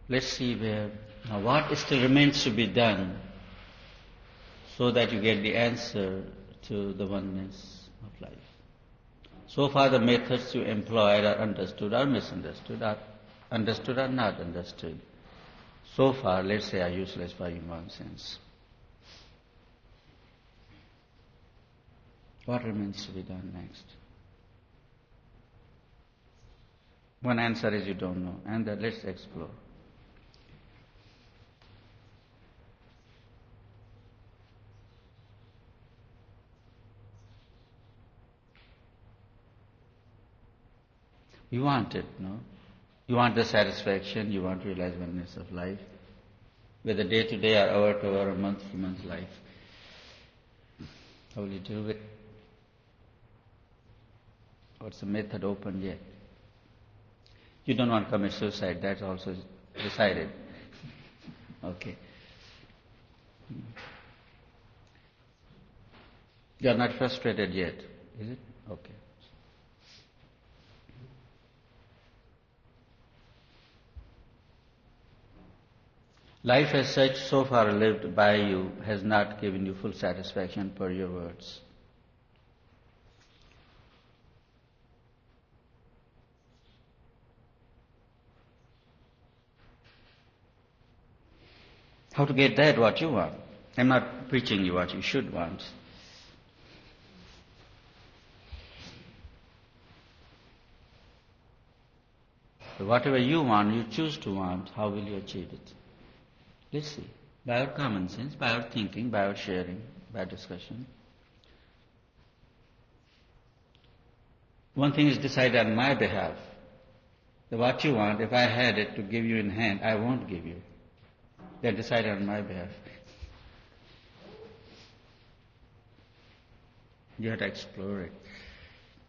let's see where, now what still remains to be done so that you get the answer to the oneness of life. So far the methods you employed are understood or misunderstood, are understood or not understood. So far, let's say, are useless for you in one sense. What remains to be done next? One answer is you don't know, and then let's explore. You want it, no? You want the satisfaction, you want to realize oneness of life, whether day to day or hour to hour or month to month life. How will you do it? What's the method open yet? You don't want to commit suicide, that's also decided. Okay. You are not frustrated yet, is it? Okay. Life as such, so far lived by you, has not given you full satisfaction per your words. How to get that what you want? I'm not preaching you what you should want. But whatever you want, you choose to want, how will you achieve it? Let's see. By our common sense, by our thinking, by our sharing, by our discussion. One thing is decided on my behalf. That what you want, if I had it to give you in hand, I won't give you. They're decided on my behalf. You have to explore it.